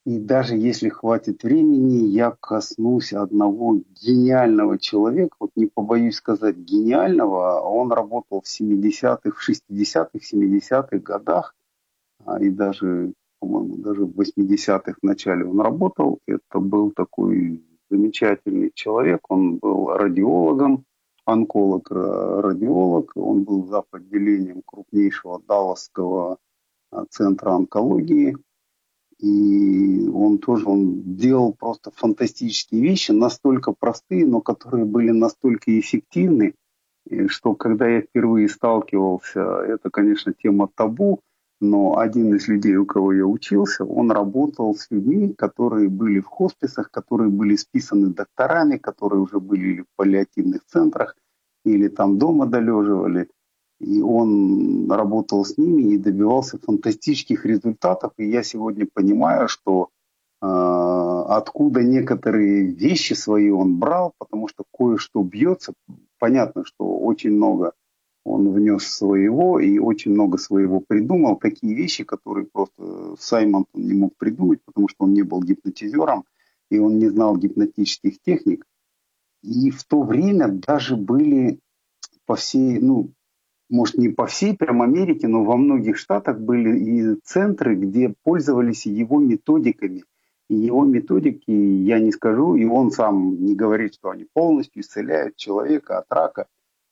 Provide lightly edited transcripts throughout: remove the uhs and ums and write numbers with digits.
И даже если хватит времени, я коснусь одного гениального человека, вот не побоюсь сказать гениального, он работал в 70-х, в 60-х, 70-х годах, и даже, по-моему, даже в 80-х в начале он работал. Это был такой замечательный человек, он был радиологом, онколог-радиолог, он был зав. Отделением крупнейшего Далласского центра онкологии. И он делал просто фантастические вещи, настолько простые, но которые были настолько эффективны, что когда я впервые сталкивался, это, конечно, тема табу, но один из людей, у кого я учился, он работал с людьми, которые были в хосписах, которые были списаны докторами, которые уже были или в паллиативных центрах, или там дома долеживали. И он работал с ними и добивался фантастических результатов. И я сегодня понимаю, что откуда некоторые вещи свои он брал, потому что кое-что бьется. Понятно, что очень много он внес своего и очень много своего придумал. Такие вещи, которые просто Саймонтон не мог придумать, потому что он не был гипнотизером, и он не знал гипнотических техник. И в то время даже были по всей, может, не по всей прям Америке, но во многих штатах были и центры, где пользовались его методиками. И его методики, я не скажу, и он сам не говорит, что они полностью исцеляют человека от рака,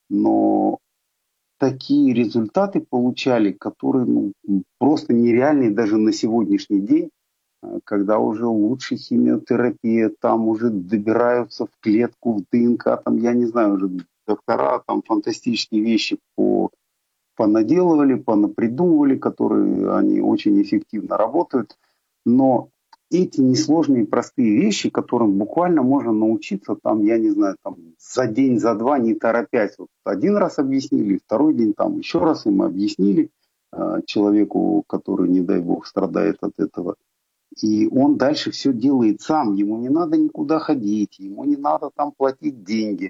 но такие результаты получали, которые просто нереальные даже на сегодняшний день, когда уже лучше химиотерапия, там уже добираются в клетку, в ДНК, там, я не знаю, уже доктора там фантастические вещи понаделывали, понапридумывали, которые они очень эффективно работают. Но эти несложные простые вещи, которым буквально можно научиться, там, я не знаю, там, за день, за два, не торопясь. Вот один раз объяснили, второй день там еще раз им объяснили человеку, который, не дай бог, страдает от этого. И он дальше все делает сам. Ему не надо никуда ходить, ему не надо там платить деньги.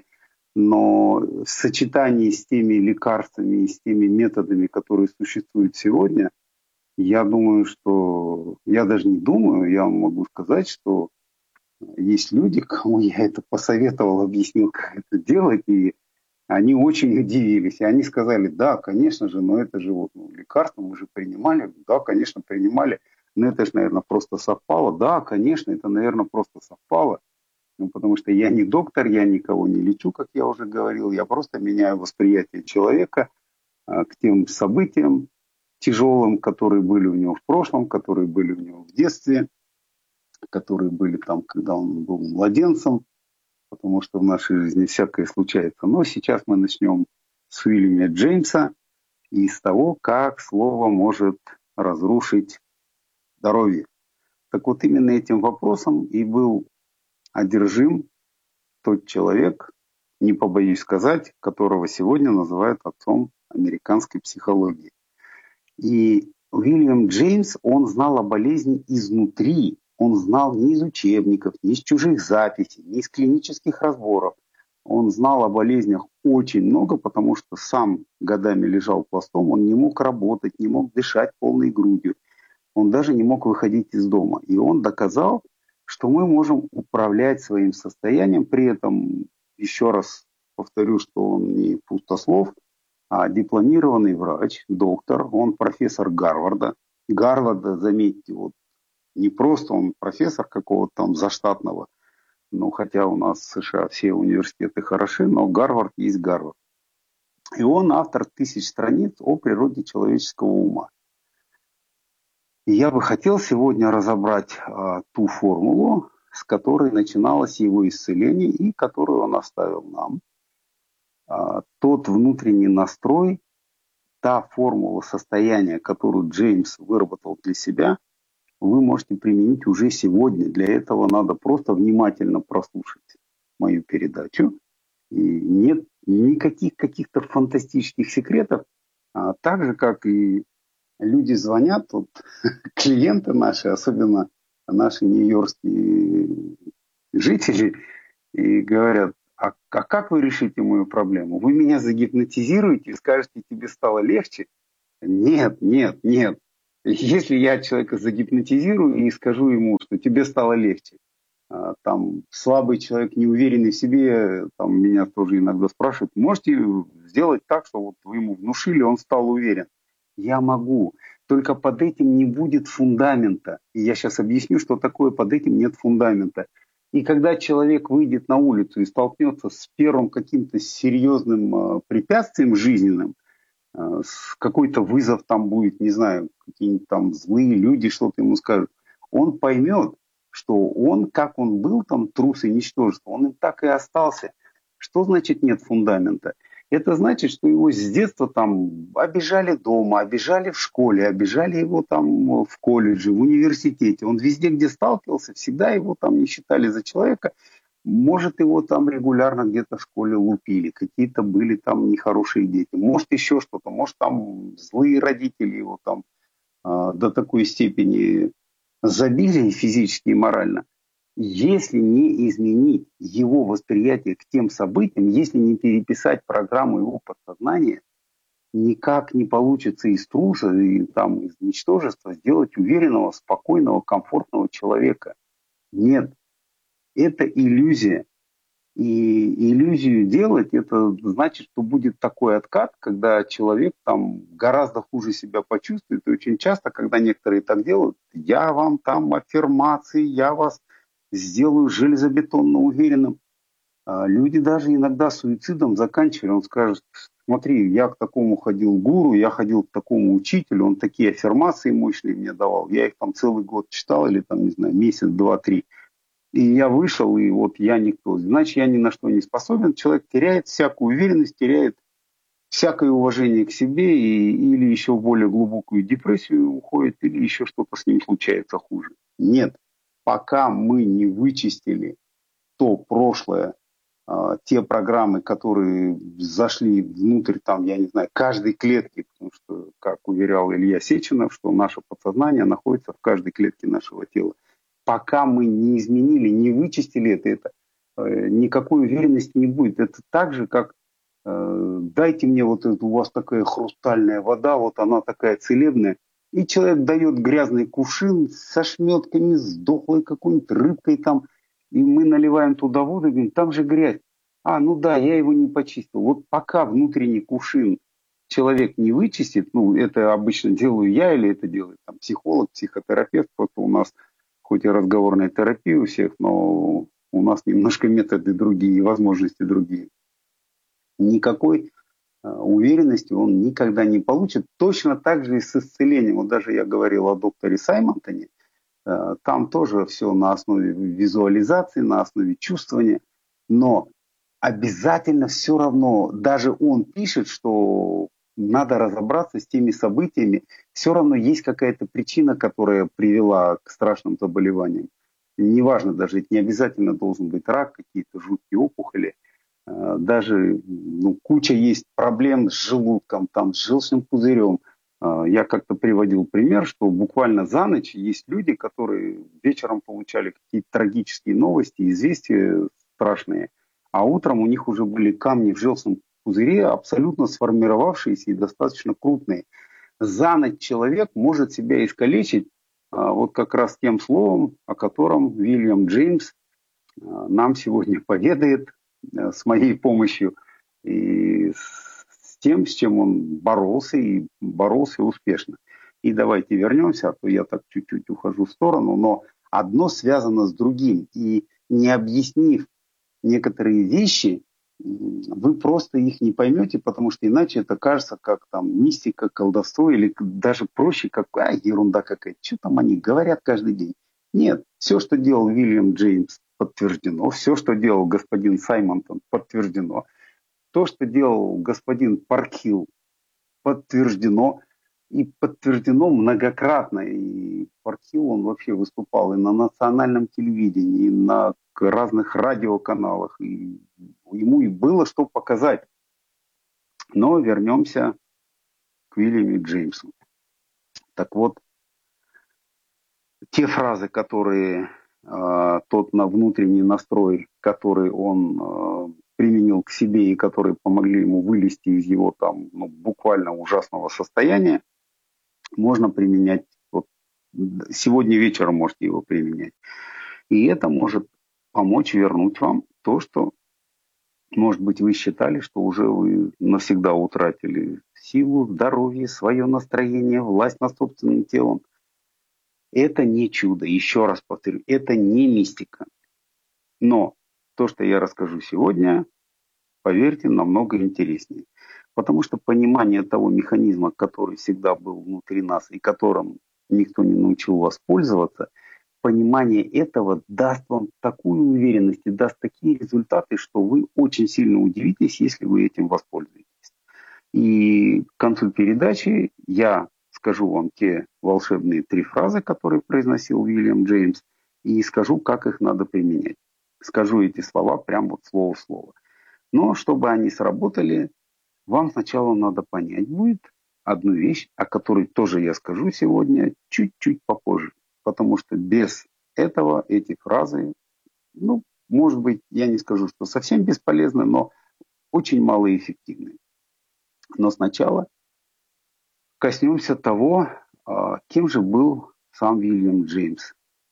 Но в сочетании с теми лекарствами и с теми методами, которые существуют сегодня, я думаю, что... Я даже не думаю, я могу сказать, что есть люди, кому я это посоветовал, объяснил, как это делать, и они очень удивились. И они сказали, да, конечно же, но это же вот лекарство мы же принимали. Да, конечно, принимали. Но это же, наверное, просто совпало. Да, конечно, это, наверное, просто совпало. Потому что я не доктор, я никого не лечу, как я уже говорил. Я просто меняю восприятие человека к тем событиям тяжелым, которые были у него в прошлом, которые были у него в детстве, которые были там, когда он был младенцем, потому что в нашей жизни всякое случается. Но сейчас мы начнем с Уильяма Джеймса и с того, как слово может разрушить здоровье. Так вот, именно этим вопросом и был одержим тот человек, не побоюсь сказать, которого сегодня называют отцом американской психологии. И Уильям Джеймс, он знал о болезни изнутри. Он знал не из учебников, не из чужих записей, не из клинических разборов. Он знал о болезнях очень много, потому что сам годами лежал пластом, он не мог работать, не мог дышать полной грудью. Он даже не мог выходить из дома. И он доказал, что мы можем управлять своим состоянием. При этом, еще раз повторю, что он не пустослов, а дипломированный врач, доктор, он профессор Гарварда. Гарварда, заметьте, вот не просто он профессор какого-то там заштатного, ну, хотя у нас в США все университеты хороши, но Гарвард есть Гарвард. И он автор 1000 страниц о природе человеческого ума. И я бы хотел сегодня разобрать ту формулу, с которой начиналось его исцеление и которую он оставил нам. Тот внутренний настрой, та формула состояния, которую Джеймс выработал для себя, вы можете применить уже сегодня. Для этого надо просто внимательно прослушать мою передачу. И нет никаких каких-то фантастических секретов. Так же, как и люди звонят, вот, клиенты наши, особенно наши нью-йоркские жители, и говорят, а как вы решите мою проблему? Вы меня загипнотизируете и скажете, тебе стало легче? Нет, нет, нет. Если я человека загипнотизирую и скажу ему, что тебе стало легче, там слабый человек, неуверенный в себе, там меня тоже иногда спрашивают, можете сделать так, что вот вы ему внушили, он стал уверен? Я могу, только под этим не будет фундамента. И я сейчас объясню, что такое под этим нет фундамента. И когда человек выйдет на улицу и столкнется с первым каким-то серьезным препятствием жизненным, какой-то вызов там будет, не знаю, какие-нибудь там злые люди что-то ему скажут, он поймет, что он, как он был там трус и ничтожество, он им так и остался. Что значит нет фундамента? Это значит, что его с детства там обижали дома, обижали в школе, обижали его там в колледже, в университете. Он везде, где сталкивался, всегда его там не считали за человека. Может, его там регулярно где-то в школе лупили, какие-то были там нехорошие дети, может, еще что-то, может, там злые родители его там до такой степени забили физически и морально. Если не изменить его восприятие к тем событиям, если не переписать программу его подсознания, никак не получится из труса и там, из ничтожества сделать уверенного, спокойного, комфортного человека. Нет, это иллюзия. И иллюзию делать, это значит, что будет такой откат, когда человек там гораздо хуже себя почувствует. И очень часто, когда некоторые так делают, я вам там аффирмации, я вас сделаю железобетонно уверенным. Люди даже иногда суицидом заканчивали. Он скажет, смотри, я к такому ходил гуру, я ходил к такому учителю, он такие аффирмации мощные мне давал. Я их там целый год читал или там, не знаю, месяц, два, три. И я вышел, и вот я никто. Значит, я ни на что не способен. Человек теряет всякую уверенность, теряет всякое уважение к себе, или еще в более глубокую депрессию уходит, или еще что-то с ним случается хуже. Нет, пока мы не вычистили то прошлое, те программы, которые зашли внутрь, там, я не знаю, каждой клетки, потому что, как уверял Илья Сеченов, что наше подсознание находится в каждой клетке нашего тела. Пока мы не изменили, не вычистили это никакой уверенности не будет. Это так же, как дайте мне вот эту, у вас такая хрустальная вода, вот она такая целебная, и человек дает грязный кувшин со шметками, с дохлой какой-нибудь рыбкой там, и мы наливаем туда воду и говорим, там же грязь. Ну да, я его не почистил. Вот пока внутренний кувшин человек не вычистит, это обычно делаю я или это делает там психолог, психотерапевт, просто у нас хоть и разговорная терапия у всех, но у нас немножко методы другие, возможности другие. Никакой уверенности он никогда не получит. Точно так же и с исцелением. Вот даже я говорил о докторе Саймонтоне. Там тоже все на основе визуализации, на основе чувствования. Но обязательно все равно, даже он пишет, что надо разобраться с теми событиями. Все равно есть какая-то причина, которая привела к страшным заболеваниям. Неважно даже, это не обязательно должен быть рак, какие-то жуткие опухоли. Даже куча есть проблем с желудком, там, с желчным пузырем. Я как-то приводил пример, что буквально за ночь есть люди, которые вечером получали какие-то трагические новости, известия страшные, а утром у них уже были камни в желчном пузыре, абсолютно сформировавшиеся и достаточно крупные. За ночь человек может себя искалечить вот как раз тем словом, о котором Вильям Джеймс нам сегодня поведает с моей помощью и с тем, с чем он боролся и боролся успешно. И давайте вернемся, а то я так чуть-чуть ухожу в сторону, но одно связано с другим. И не объяснив некоторые вещи, вы просто их не поймете, потому что иначе это кажется как там мистика, колдовство или даже проще, как ерунда какая-то. Что там они говорят каждый день? Нет, все, что делал Вильям Джеймс, подтверждено. Все, что делал господин Саймонтон, подтверждено. То, что делал господин Паркхилл, подтверждено. И подтверждено многократно. И Паркхилл, он вообще выступал и на национальном телевидении, и на разных радиоканалах. И ему и было что показать. Но вернемся к Уильяму Джеймсу. Так вот, те фразы, которые тот на внутренний настрой, который он применил к себе и которые помогли ему вылезти из его там буквально ужасного состояния, можно применять сегодня вечером можете его применять. И это может помочь вернуть вам то, что, может быть, вы считали, что уже вы навсегда утратили силу, здоровье, свое настроение, власть над собственным телом. Это не чудо, еще раз повторю, это не мистика. Но то, что я расскажу сегодня, поверьте, намного интереснее. Потому что понимание того механизма, который всегда был внутри нас и которым никто не научил вас пользоваться, понимание этого даст вам такую уверенность и даст такие результаты, что вы очень сильно удивитесь, если вы этим воспользуетесь. И к концу передачи я скажу вам те волшебные 3 фразы, которые произносил Уильям Джеймс, и скажу, как их надо применять. Скажу эти слова прям вот слово в слово. Но чтобы они сработали, вам сначала надо понять будет одну вещь, о которой тоже я скажу сегодня чуть-чуть попозже. Потому что без этого эти фразы, ну, может быть, я не скажу, что совсем бесполезны, но очень малоэффективны. Но сначала коснемся того, кем же был сам Уильям Джеймс.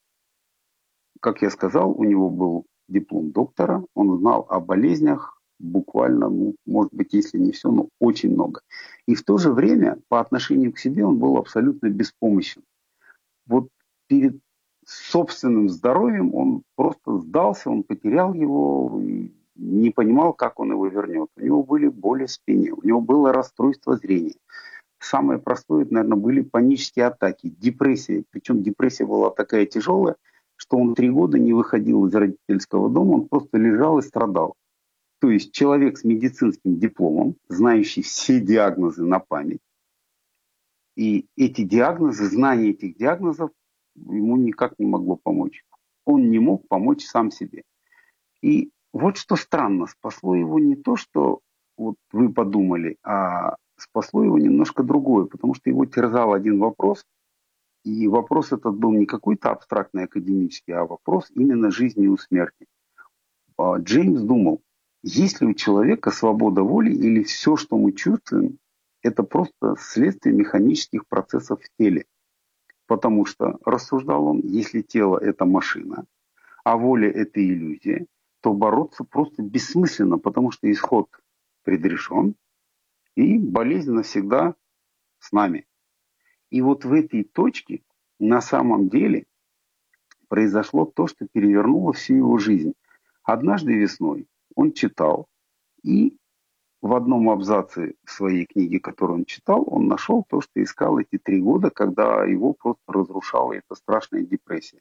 Как я сказал, у него был диплом доктора, он знал о болезнях буквально, может быть, если не все, но очень много. И в то же время по отношению к себе он был абсолютно беспомощен. Вот перед собственным здоровьем он просто сдался, он потерял его, и не понимал, как он его вернет. У него были боли в спине, у него было расстройство зрения. Самое простое, это, наверное, были панические атаки, депрессия. Причем депрессия была такая тяжелая, что он 3 года не выходил из родительского дома, он просто лежал и страдал. То есть человек с медицинским дипломом, знающий все диагнозы на память, и эти диагнозы, знание этих диагнозов ему никак не могло помочь. Он не мог помочь сам себе. И вот что странно, спасло его не то, что вот вы подумали, а спасло его немножко другое, потому что его терзал один вопрос, и вопрос этот был не какой-то абстрактный академический, а вопрос именно жизни и смерти. Джеймс думал, есть ли у человека свобода воли или все, что мы чувствуем, это просто следствие механических процессов в теле. Потому что, рассуждал он, если тело – это машина, а воля – это иллюзия, то бороться просто бессмысленно, потому что исход предрешен, и болезнь навсегда с нами. И вот в этой точке на самом деле произошло то, что перевернуло всю его жизнь. Однажды весной он читал, и в одном абзаце своей книги, которую он читал, он нашел то, что искал эти 3 года, когда его просто разрушала эта страшная депрессия.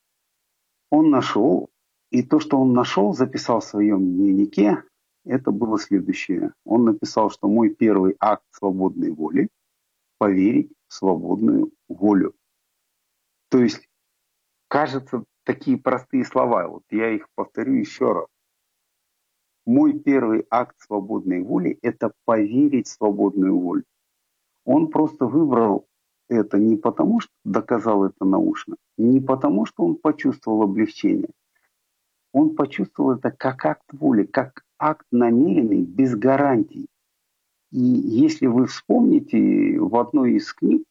Он нашел, и то, что он нашел, записал в своем дневнике, это было следующее. Он написал, что мой первый акт свободной воли – поверить в свободную волю. То есть, кажется, такие простые слова, вот я их повторю еще раз. Мой первый акт свободной воли – это поверить в свободную волю. Он просто выбрал это не потому, что доказал это научно, не потому, что он почувствовал облегчение. Он почувствовал это как акт воли, как акт намеренный, без гарантий. И если вы вспомните, в одной из книг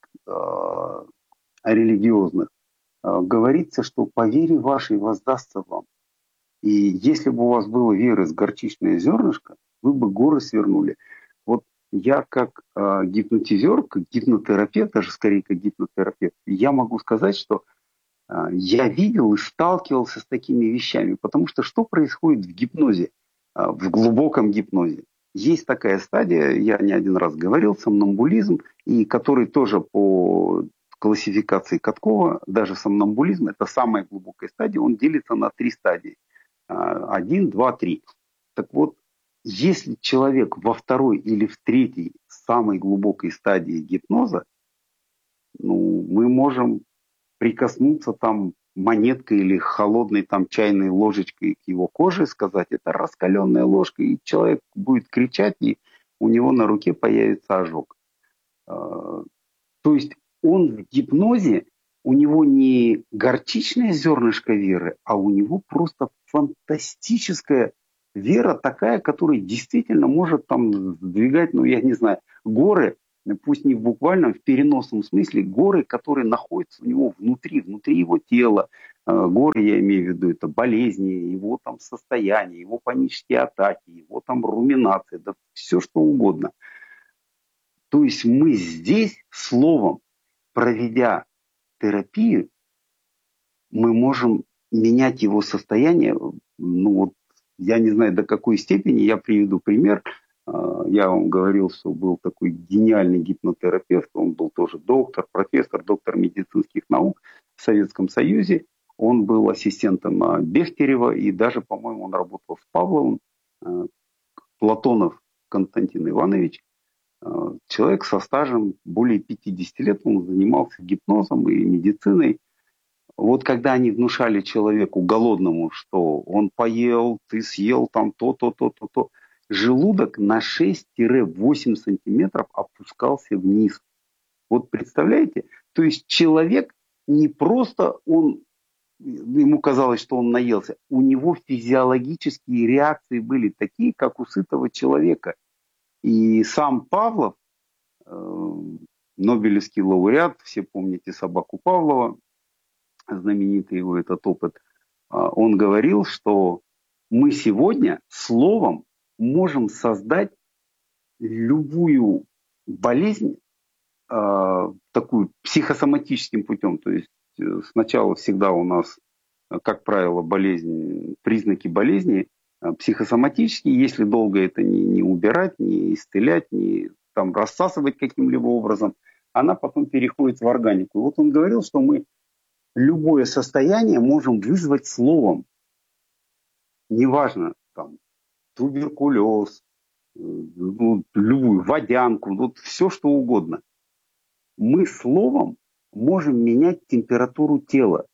религиозных говорится, что по вере вашей воздастся вам. И если бы у вас было веры с горчичное зернышко, вы бы горы свернули. Вот я как гипнотизер, как гипнотерапевт, даже скорее как гипнотерапевт, я могу сказать, что я видел и сталкивался с такими вещами. Потому что что происходит в гипнозе, в глубоком гипнозе? Есть такая стадия, я не один раз говорил, сомнамбулизм, и который тоже по классификации Каткова, даже сомнамбулизм, это самая глубокая стадия, он делится на 3 стадии. 1, 2, 3. Так вот, если человек во 2 или в 3 самой глубокой стадии гипноза, ну, мы можем прикоснуться там монеткой или холодной там чайной ложечкой к его коже, сказать, это раскаленная ложка, и человек будет кричать, и у него на руке появится ожог. То есть он в гипнозе, у него не горчичное зернышко веры, а у него просто фантастическая вера такая, которая действительно может там сдвигать, ну я не знаю, горы, пусть не в буквальном, в переносном смысле, горы, которые находятся у него внутри его тела. Горы, я имею в виду, это болезни, его там состояние, его панические атаки, его там руминации, да все что угодно. То есть мы здесь словом, проведя терапию, мы можем менять его состояние. Ну вот, я не знаю до какой степени, я приведу пример. Я вам говорил, что был такой гениальный гипнотерапевт, он был тоже доктор, профессор, доктор медицинских наук в Советском Союзе. Он был ассистентом Бехтерева и даже, по-моему, он работал с Павловым. Платонов Константин Иванович, человек со стажем более 50 лет, он занимался гипнозом и медициной. Вот когда они внушали человеку голодному, что он поел, ты съел там то, желудок на 6-8 сантиметров опускался вниз. Вот представляете? То есть человек не просто, ему казалось, что он наелся, у него физиологические реакции были такие, как у сытого человека. И сам Павлов, нобелевский лауреат, все помните собаку Павлова, знаменитый его этот опыт, он говорил, что мы сегодня словом можем создать любую болезнь такую психосоматическим путем. То есть сначала всегда у нас, как правило, признаки болезни психосоматические. Если долго это не убирать, не исцелять, не там рассасывать каким-либо образом, она потом переходит в органику. И вот он говорил, что мы любое состояние можем вызвать словом. Неважно, там, туберкулез, любую водянку, вот все что угодно. Мы словом можем менять температуру тела.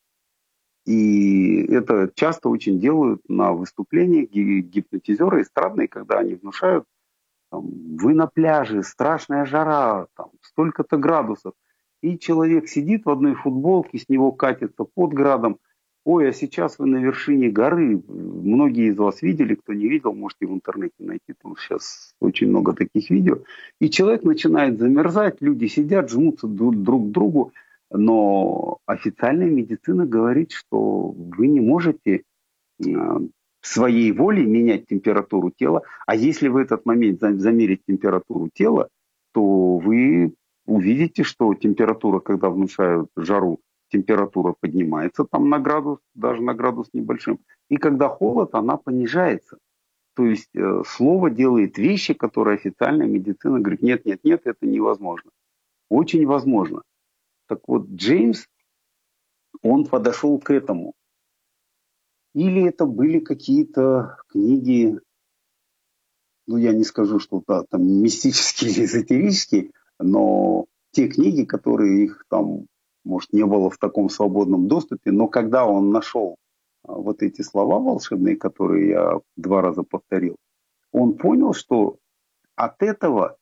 И это часто очень делают на выступлениях гипнотизеры эстрадные, когда они внушают, там, вы на пляже, страшная жара, там, столько-то градусов. И человек сидит в одной футболке, с него катится под градом. Ой, а сейчас вы на вершине горы. Многие из вас видели, кто не видел, можете в интернете найти. Там сейчас очень много таких видео. И человек начинает замерзать, люди сидят, жмутся друг к другу. Но официальная медицина говорит, что вы не можете своей волей менять температуру тела. А если в этот момент замерить температуру тела, то вы увидите, что температура, когда внушают жару, температура поднимается там на градус, даже на градус небольшим. И когда холод, она понижается. То есть слово делает вещи, которые официальная медицина говорит, нет, это невозможно. Очень возможно. Так вот, Джеймс, он подошел к этому. Или это были какие-то книги, ну, я не скажу, что да, там мистические или эзотерические, но те книги, которые их там, может, не было в таком свободном доступе, но когда он нашел вот эти слова волшебные, которые я 2 раза повторил, он понял, что от этого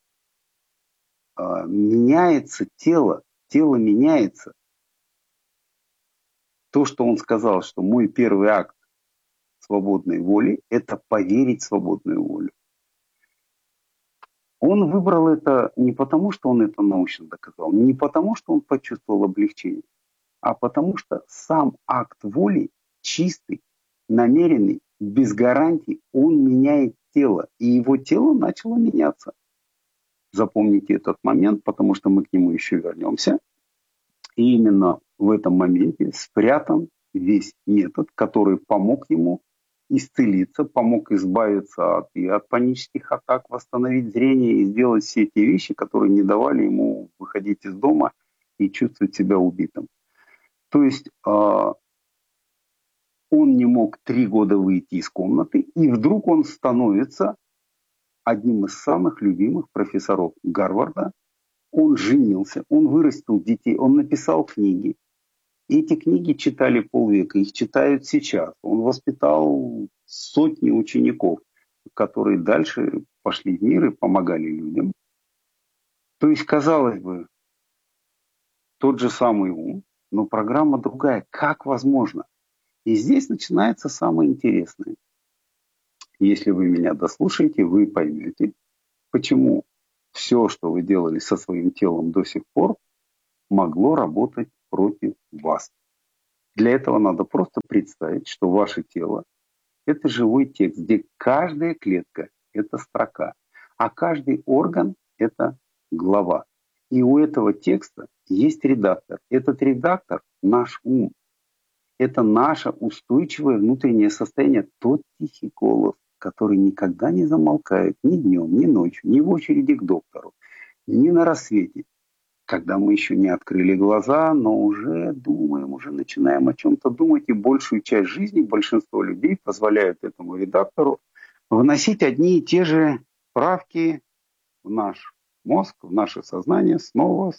меняется тело меняется. То, что он сказал, что мой первый акт свободной воли – это поверить в свободную волю. Он выбрал это не потому, что он это научно доказал, не потому, что он почувствовал облегчение, а потому что сам акт воли чистый, намеренный, без гарантий, он меняет тело, и его тело начало меняться. Запомните этот момент, потому что мы к нему еще вернемся. И именно в этом моменте спрятан весь метод, который помог ему исцелиться, помог избавиться от панических атак, восстановить зрение и сделать все те вещи, которые не давали ему выходить из дома и чувствовать себя убитым. То есть он не мог 3 года выйти из комнаты, и вдруг он становится одним из самых любимых профессоров Гарварда. Он женился, он вырастил детей, он написал книги. Эти книги читали полвека, их читают сейчас. Он воспитал сотни учеников, которые дальше пошли в мир и помогали людям. То есть, казалось бы, тот же самый ум, но программа другая. Как возможно? И здесь начинается самое интересное. Если вы меня дослушаете, вы поймете, почему все, что вы делали со своим телом до сих пор, могло работать против вас. Для этого надо просто представить, что ваше тело – это живой текст, где каждая клетка – это строка, а каждый орган – это глава. И у этого текста есть редактор. Этот редактор – наш ум. Это наше устойчивое внутреннее состояние, тот тихий голос, который никогда не замолкает ни днем, ни ночью, ни в очереди к доктору, ни на рассвете, когда мы еще не открыли глаза, но уже думаем, уже начинаем о чем-то думать, и большую часть жизни большинство людей позволяют этому редактору вносить одни и те же правки в наш мозг, в наше сознание снова.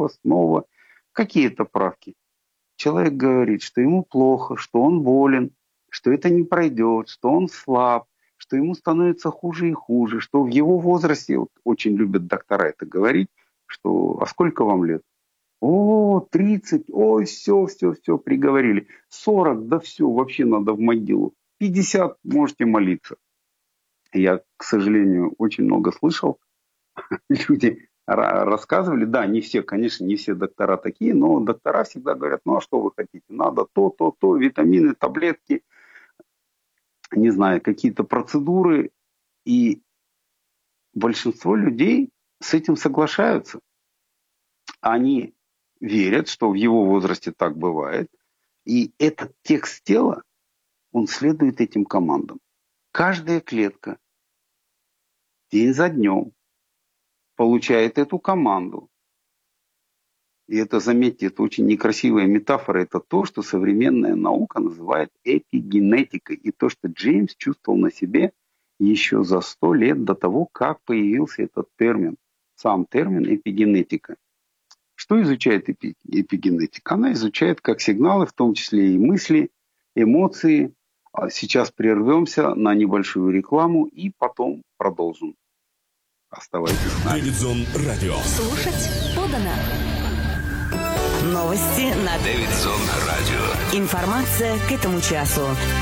Какие-то правки. Человек говорит, что ему плохо, что он болен, что это не пройдет, что он слаб, что ему становится хуже и хуже, что в его возрасте, вот очень любят доктора это говорить, что «а сколько вам лет?» «О, 30, ой, все, приговорили. 40, да все, вообще надо в могилу. 50, можете молиться». Я, к сожалению, очень много слышал. Люди рассказывали, да, не все, конечно, не все доктора такие, но доктора всегда говорят, ну а что вы хотите? Надо то, витамины, таблетки, не знаю, какие-то процедуры. И большинство людей с этим соглашаются. Они верят, что в его возрасте так бывает. И этот текст тела, он следует этим командам. Каждая клетка день за днем получает эту команду. И это, заметьте, это очень некрасивая метафора. Это то, что современная наука называет эпигенетикой. И то, что Джеймс чувствовал на себе еще за 100 лет до того, как появился этот термин. Сам термин эпигенетика. Что изучает эпигенетика? Она изучает как сигналы, в том числе и мысли, эмоции. Сейчас прервемся на небольшую рекламу и потом продолжим. Оставайтесь с нами. Дэвидзон Радио. Слушать подано. Новости на Дэвидзон Радио. Информация к этому часу.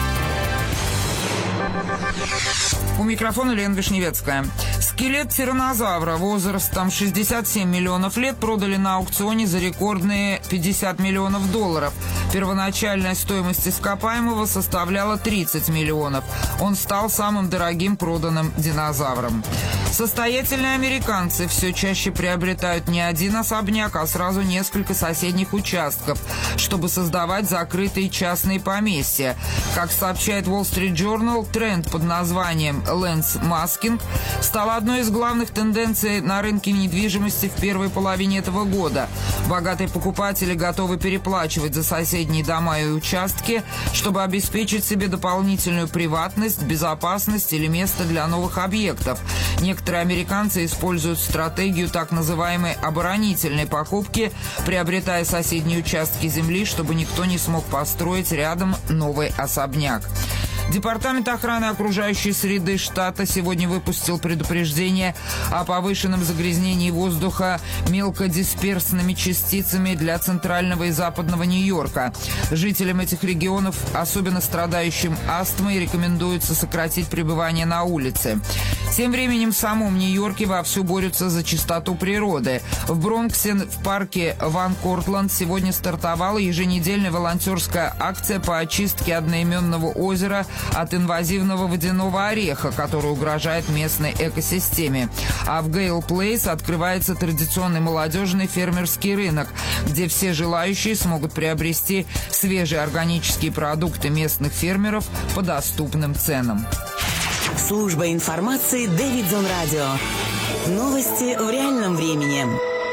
У микрофона Лена Вишневецкая. Скелет тираннозавра возрастом 67 миллионов лет продали на аукционе за рекордные $50 миллионов. Первоначальная стоимость ископаемого составляла 30 миллионов. Он стал самым дорогим проданным динозавром. Состоятельные американцы все чаще приобретают не один особняк, а сразу несколько соседних участков, чтобы создавать закрытые частные поместья. Как сообщает Wall Street Journal, тренд под названием «лендсмаскинг» стал одной из главных тенденций на рынке недвижимости в первой половине этого года. Богатые покупатели готовы переплачивать за соседние дома и участки, чтобы обеспечить себе дополнительную приватность, безопасность или место для новых объектов. Некоторые американцы используют стратегию так называемой оборонительной покупки, приобретая соседние участки земли, чтобы никто не смог построить рядом новый особняк. Департамент охраны окружающей среды штата сегодня выпустил предупреждение о повышенном загрязнении воздуха мелкодисперсными частицами для центрального и западного Нью-Йорка. Жителям этих регионов, особенно страдающим астмой, рекомендуется сократить пребывание на улице. Тем временем в самом Нью-Йорке вовсю борются за чистоту природы. В Бронксе в парке Ван Кортланд сегодня стартовала еженедельная волонтерская акция по очистке одноименного озера от инвазивного водяного ореха, который угрожает местной экосистеме. А в Гейл Плейс открывается традиционный молодежный фермерский рынок, где все желающие смогут приобрести свежие органические продукты местных фермеров по доступным ценам. Служба информации Дэвидзон Радио. Новости в реальном времени.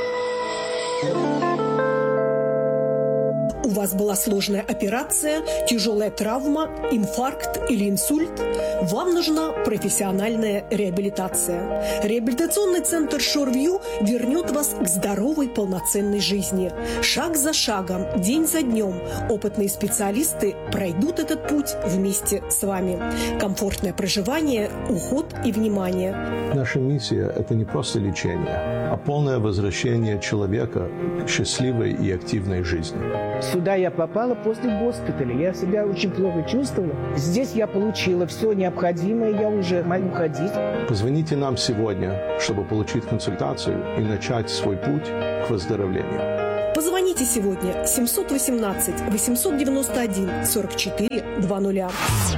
У вас была сложная операция, тяжелая травма, инфаркт или инсульт? Вам нужна профессиональная реабилитация. Реабилитационный центр Шорвью вернет вас к здоровой, полноценной жизни. Шаг за шагом, день за днем опытные специалисты пройдут этот путь вместе с вами. Комфортное проживание, уход и внимание. Наша миссия – это не просто лечение, а полное возвращение человека к счастливой и активной жизни. Сюда я попала после госпиталя. Я себя очень плохо чувствовала. Здесь я получила все необходимое, я уже могу ходить. Позвоните нам сегодня, чтобы получить консультацию и начать свой путь к выздоровлению. Позвоните сегодня 718 891 44 00.